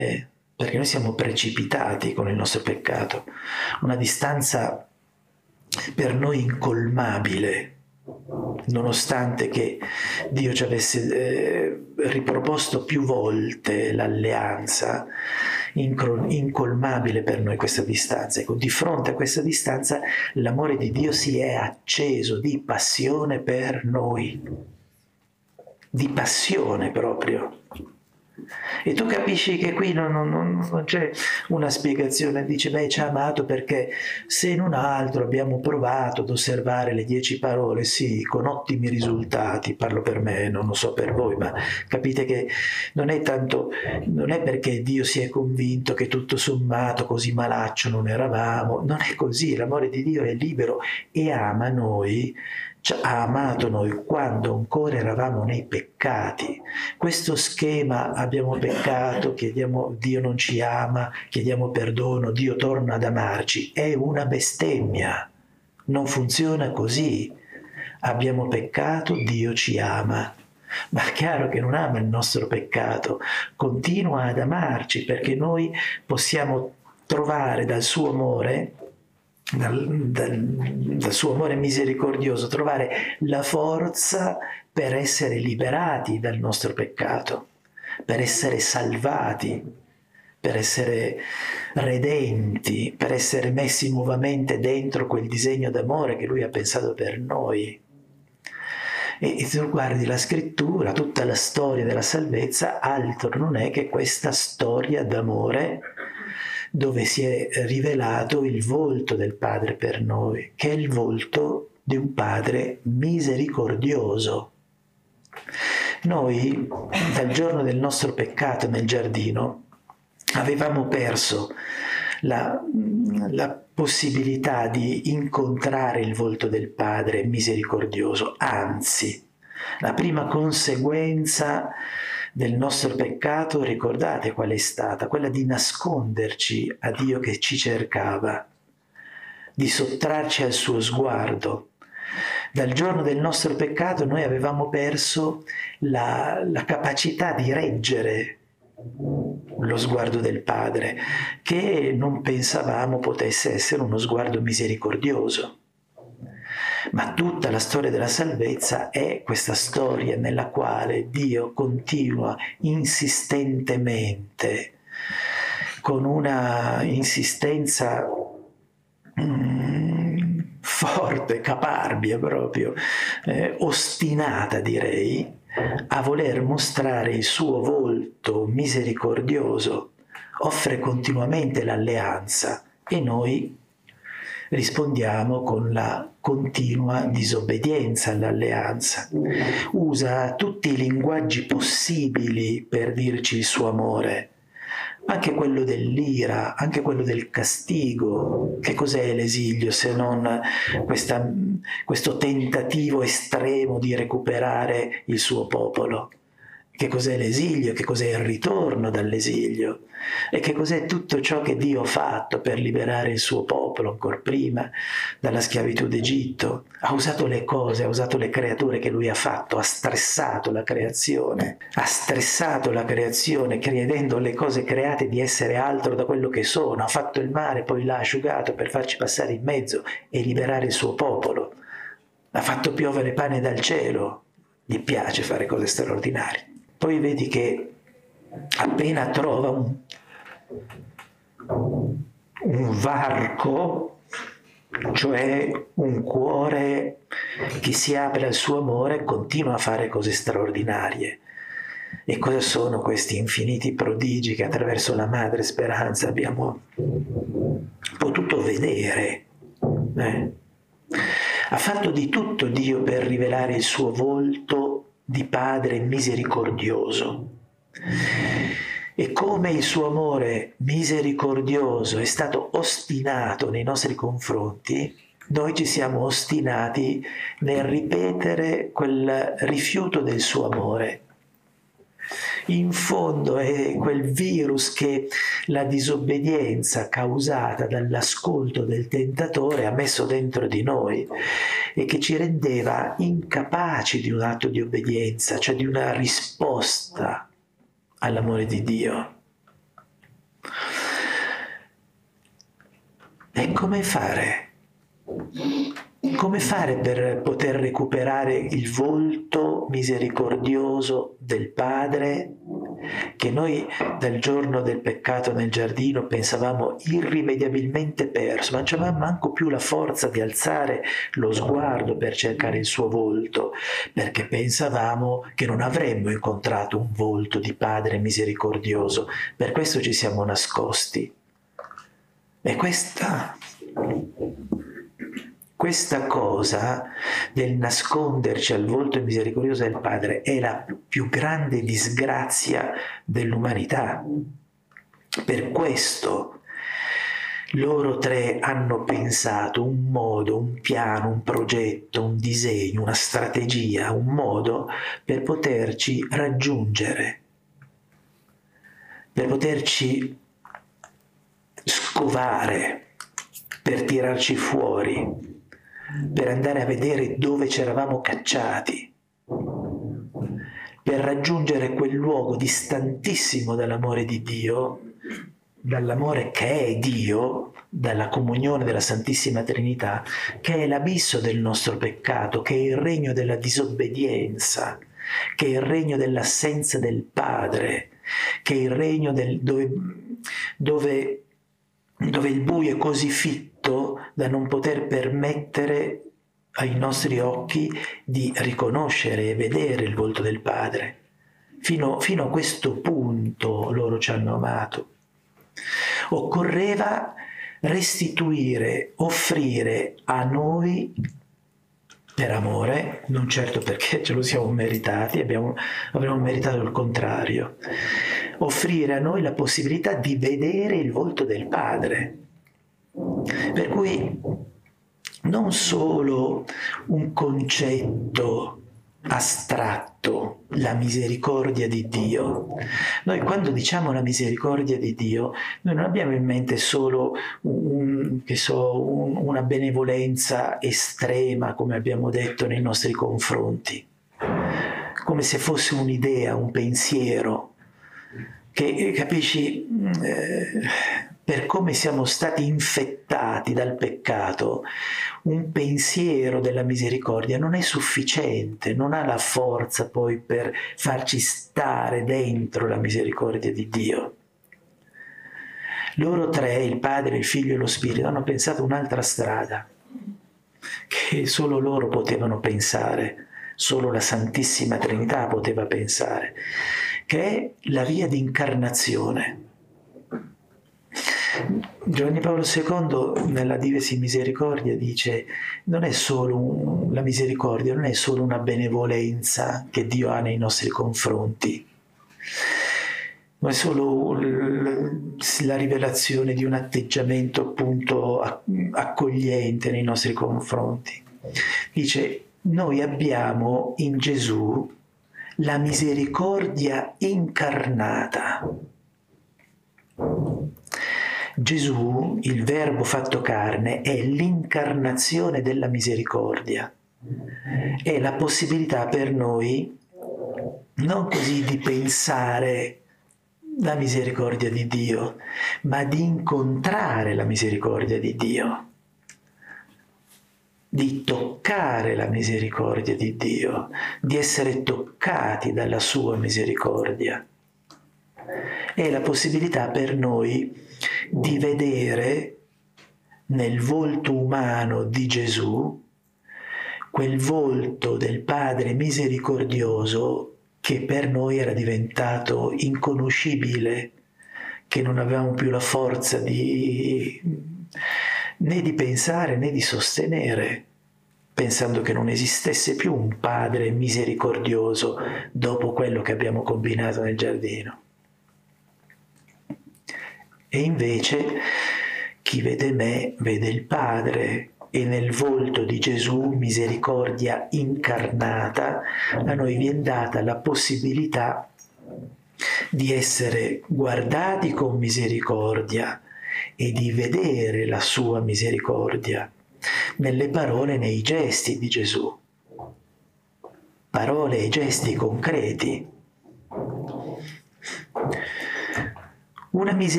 perché noi siamo precipitati con il nostro peccato, una distanza per noi incolmabile, nonostante che Dio ci avesse riproposto più volte l'alleanza, incolmabile per noi questa distanza. Ecco, di fronte a questa distanza l'amore di Dio si è acceso di passione per noi, di passione proprio. E tu capisci che qui non c'è una spiegazione, dice beh ci ha amato perché se non altro abbiamo provato ad osservare le 10 parole, sì, con ottimi risultati, parlo per me, non lo so per voi, ma capite che non è perché Dio si è convinto che tutto sommato così malaccio non eravamo, non è così, l'amore di Dio è libero e ama noi. Ha amato noi quando ancora eravamo nei peccati. Questo schema, abbiamo peccato, chiediamo, Dio non ci ama, chiediamo perdono, Dio torna ad amarci, è una bestemmia, non funziona così. Abbiamo peccato, Dio ci ama. Ma è chiaro che non ama il nostro peccato, continua ad amarci perché noi possiamo trovare dal suo amore, dal suo amore misericordioso, trovare la forza per essere liberati dal nostro peccato, per essere salvati, per essere redenti, per essere messi nuovamente dentro quel disegno d'amore che Lui ha pensato per noi. E se tu guardi la scrittura, tutta la storia della salvezza, altro non è che questa storia d'amore dove si è rivelato il volto del Padre per noi, che è il volto di un Padre misericordioso. Noi, dal giorno del nostro peccato nel giardino, avevamo perso la possibilità di incontrare il volto del Padre misericordioso, anzi, la prima conseguenza del nostro peccato, ricordate qual è stata? Quella di nasconderci a Dio che ci cercava, di sottrarci al suo sguardo. Dal giorno del nostro peccato noi avevamo perso la capacità di reggere lo sguardo del Padre, che non pensavamo potesse essere uno sguardo misericordioso. Ma tutta la storia della salvezza è questa storia nella quale Dio continua insistentemente, con una insistenza forte, caparbia proprio, ostinata direi, a voler mostrare il suo volto misericordioso, offre continuamente l'alleanza e noi rispondiamo con la continua disobbedienza all'alleanza. Usa tutti i linguaggi possibili per dirci il suo amore, anche quello dell'ira, anche quello del castigo. Che cos'è l'esilio se non questo tentativo estremo di recuperare il suo popolo? Che cos'è l'esilio? Che cos'è il ritorno dall'esilio? E che cos'è tutto ciò che Dio ha fatto per liberare il suo popolo, ancor prima dalla schiavitù d'Egitto? Ha usato le cose, ha usato le creature che Lui ha fatto, ha stressato la creazione, credendo le cose create di essere altro da quello che sono. Ha fatto il mare, poi l'ha asciugato per farci passare in mezzo e liberare il suo popolo. Ha fatto piovere pane dal cielo. Gli piace fare cose straordinarie. Poi vedi che appena trova un varco, cioè un cuore che si apre al suo amore, continua a fare cose straordinarie. E cosa sono questi infiniti prodigi che attraverso la Madre Speranza abbiamo potuto vedere? Ha fatto di tutto Dio per rivelare il suo volto di Padre misericordioso. E come il suo amore misericordioso è stato ostinato nei nostri confronti, noi ci siamo ostinati nel ripetere quel rifiuto del suo amore. In fondo è quel virus che la disobbedienza causata dall'ascolto del tentatore ha messo dentro di noi e che ci rendeva incapaci di un atto di obbedienza, cioè di una risposta all'amore di Dio. E come fare? Come fare per poter recuperare il volto misericordioso del Padre che noi dal giorno del peccato nel giardino pensavamo irrimediabilmente perso, non avevamo manco più la forza di alzare lo sguardo per cercare il suo volto, perché pensavamo che non avremmo incontrato un volto di Padre misericordioso, per questo ci siamo nascosti. E questa cosa del nasconderci al volto misericordioso del Padre è la più grande disgrazia dell'umanità. Per questo loro tre hanno pensato un modo, un piano, un progetto, un disegno, una strategia, un modo per poterci raggiungere, per poterci scovare, per tirarci fuori, per andare a vedere dove c'eravamo cacciati, per raggiungere quel luogo distantissimo dall'amore di Dio, dall'amore che è Dio, dalla comunione della Santissima Trinità, che è l'abisso del nostro peccato, che è il regno della disobbedienza, che è il regno dell'assenza del Padre, che è il regno dove il buio è così fitto da non poter permettere ai nostri occhi di riconoscere e vedere il volto del Padre. Fino a questo punto loro ci hanno amato. Occorreva restituire, offrire a noi, per amore, non certo perché ce lo siamo meritati, avremmo meritato il contrario, offrire a noi la possibilità di vedere il volto del Padre. Per cui non solo un concetto astratto, la misericordia di Dio. Noi quando diciamo la misericordia di Dio, noi non abbiamo in mente solo una benevolenza estrema, come abbiamo detto, nei nostri confronti, come se fosse un'idea, un pensiero, che capisci, per come siamo stati infettati dal peccato, un pensiero della misericordia non è sufficiente, non ha la forza poi per farci stare dentro la misericordia di Dio. Loro tre, il Padre, il Figlio e lo Spirito, hanno pensato un'altra strada, che solo loro potevano pensare, solo la Santissima Trinità poteva pensare, che è la via di incarnazione. Giovanni Paolo II nella Divesi Misericordia dice: non è solo la misericordia, non è solo una benevolenza che Dio ha nei nostri confronti, non è solo la rivelazione di un atteggiamento appunto accogliente nei nostri confronti. Dice: noi abbiamo in Gesù la misericordia incarnata. Gesù, il Verbo fatto carne, è l'incarnazione della misericordia. È la possibilità per noi non così di pensare la misericordia di Dio, ma di incontrare la misericordia di Dio, di toccare la misericordia di Dio, di essere toccati dalla sua misericordia. È la possibilità per noi di vedere nel volto umano di Gesù quel volto del Padre misericordioso che per noi era diventato inconoscibile, che non avevamo più la forza né di pensare né di sostenere, pensando che non esistesse più un Padre misericordioso dopo quello che abbiamo combinato nel giardino. E invece chi vede me vede il Padre, e nel volto di Gesù, misericordia incarnata, a noi viene data la possibilità di essere guardati con misericordia e di vedere la sua misericordia nelle parole e nei gesti di Gesù. Parole e gesti concreti. Una misericordia